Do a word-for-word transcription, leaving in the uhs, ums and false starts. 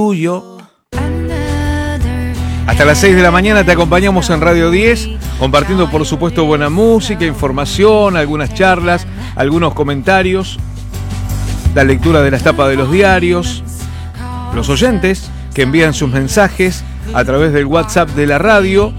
Tuyo. Hasta las seis de la mañana te acompañamos en Radio diez, compartiendo por supuesto buena música, información, algunas charlas, algunos comentarios, la lectura de las tapas de los diarios, los oyentes que envían sus mensajes a través del WhatsApp de la radio